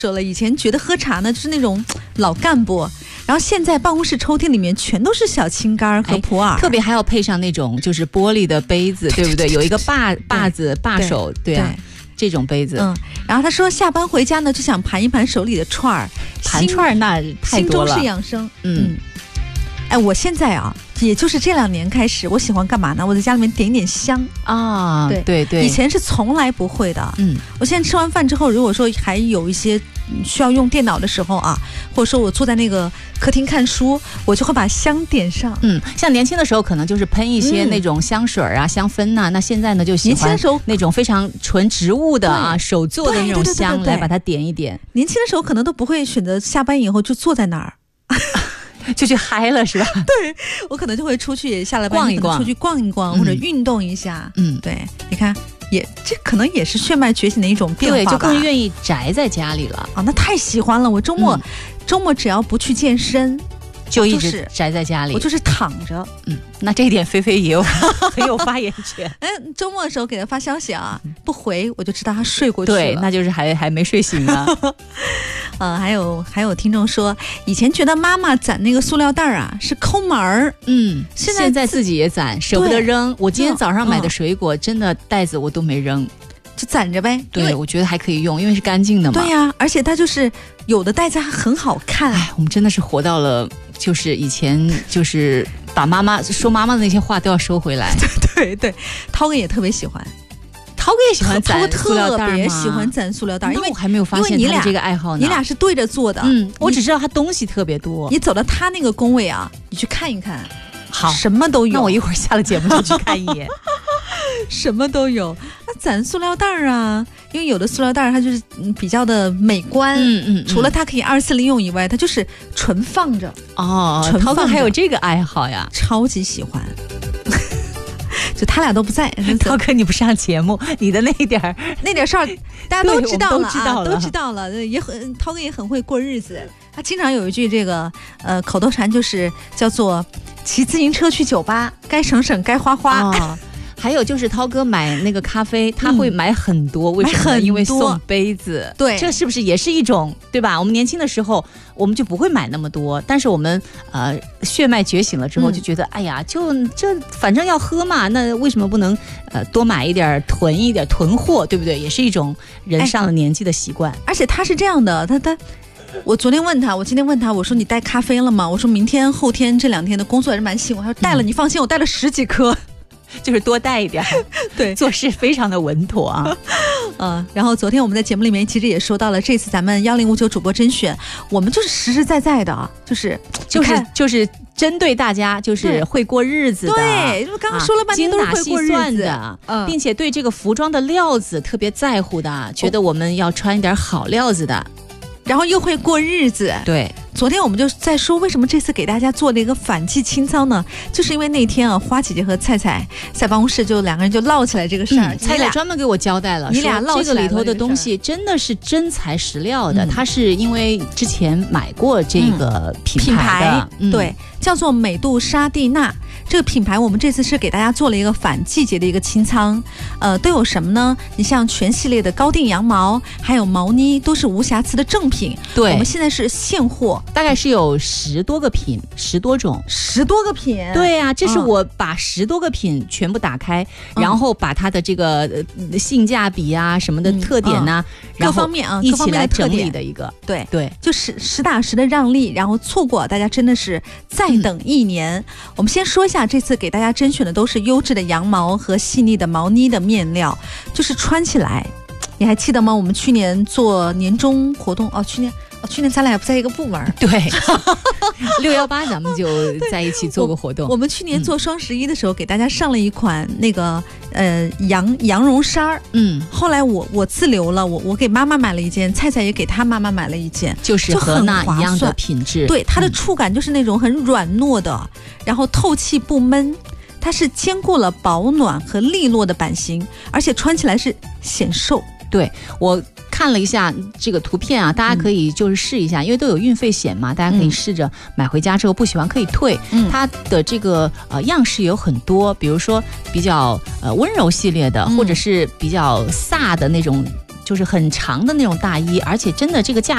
说了，以前觉得喝茶呢就是那种老干部，然后现在办公室抽屉里面全都是小青柑和普洱， 特别还要配上那种就是玻璃的杯子，对不对？有一个把子把手，对啊，这种杯子。 然后他说下班回家呢就想盘一盘手里的串儿， 盘串儿那太多了， 心中是养生。哎，我现在啊，也就是这2年开始，我喜欢干嘛呢？我在家里面点一点香啊，对，以前是从来不会的。我现在吃完饭之后，如果说还有一些需要用电脑的时候啊，或者说我坐在那个客厅看书，我就会把香点上。 像年轻的时候可能就是喷一些那种香水啊、香氛呐，那现在呢就喜欢那种非常纯植物的啊、手做的那种香来把它点一点。 年轻的时候可能都不会选择下班以后就坐在那儿。 就去嗨了是吧？ 对，我可能就会出去下了班逛一逛， 出去逛一逛，或者运动一下。对，你看，这可能也是血脉觉醒的一种变化吧。 对，就更愿意宅在家里了啊！那太喜欢了，我周末只要不去健身， 就一直宅在家里， 我就是躺着。 那这一点菲菲也有很有发言权。 周末的时候给他发消息啊，不回我就知道他睡过去了。 对，那就是还没睡醒呢。 还有听众说，以前觉得妈妈攒那个塑料袋啊是抠门儿， 现在自己也攒，舍不得扔。我今天早上买的水果，真的袋子我都没扔， 就攒着呗。 对，我觉得还可以用，因为是干净的嘛。 对呀，而且它就是有的袋子还很好看。 我们真的是活到了，就是以前就是把妈妈说妈妈的那些话都要收回来。 对，涛哥也特别喜欢。 涛哥也喜欢攒塑料袋吗？ 特别喜欢攒塑料袋，因为我还没有发现他的这个爱好呢。 你俩是对着做的， 我只知道他东西特别多。 你走到他那个工位啊，你去看一看， 好， 什么都有。 那我一会儿下了节目就去看一眼， 什么都有。那攒塑料袋啊，因为有的塑料袋它就是比较的美观，除了它可以2次利用以外，它就是纯放着。 涛哥还有这个爱好呀， 超级喜欢。就他俩都不在， 涛哥你不上节目，你的那点事儿大家都知道了， 都知道了，涛哥也很会过日子。他经常有一句这个口头禅，就是叫做骑自行车去酒吧，该省省该花花。 还有就是涛哥买那个咖啡，他会买很多，为什么呢？因为送杯子。对，这是不是也是一种，对吧？我们年轻的时候我们就不会买那么多，但是我们血脉觉醒了之后就觉得，哎呀，就这反正要喝嘛，那为什么不能多买一点，囤一点，囤货，对不对？也是一种人上了年纪的习惯。 而且他是这样的，我昨天问他，我今天问他，我说你带咖啡了吗？我说明天后天这2天的工作还是蛮辛苦。他说带了，你放心，我带了10几颗。 就是多带一点， 对， 做事非常的稳妥啊。然后昨天我们在节目里面其实也说到了，这次咱们1059主播甄选，我们就是实实在在的， 就是针对大家，就是会过日子的， 对，就刚刚说了半天都是会过日子的，并且对这个服装的料子特别在乎的，觉得我们要穿一点好料子的， 然后又会过日子， 对。 昨天我们就在说，为什么这次给大家做了一个反季清仓呢？就是因为那天啊，花姐姐和菜菜在办公室就2个人就唠起来这个事儿。 菜菜专门给我交代了， 你俩唠这个里头的东西真的是真材实料的。它是因为之前买过这个品牌的， 对，叫做美杜莎蒂娜。这个品牌我们这次是给大家做了一个反季节的一个清仓，都有什么呢？你像全系列的高定羊毛，还有毛呢，都是无瑕疵的正品。 对， 我们现在是现货， 大概是有10多个品，10多种 ，10多个品。 对呀，这是我把10多个品全部打开，然后把它的这个性价比啊什么的特点呐， 各方面啊一起来整理的一个。 对，就实打实的让利，然后错过大家真的是再等1年。我们先说一下。这次给大家甄选的都是优质的羊毛和细腻的毛呢的面料，就是穿起来，你还记得吗？我们去年做年终活动去年咱俩也不在一个部门， 对，618咱们就在一起做过活动。 我们去年做双11的时候，给大家上了一款那个羊绒衫儿，后来我自留了，我给妈妈买了一件，菜菜也给她妈妈买了一件， 就是和那一样的品质， 对，它的触感就是那种很软糯的，然后透气不闷。它是兼顾了保暖和利落的版型，而且穿起来是显瘦。 对，我看了一下这个图片啊，大家可以就是试一下，因为都有运费险嘛，大家可以试着买回家之后不喜欢可以退。它的这个样式有很多，比如说比较温柔系列的，或者是比较飒的那种就是很长的那种大衣，而且真的这个价